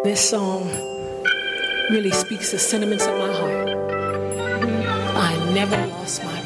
This song really speaks the sentiments of my heart. I never lost my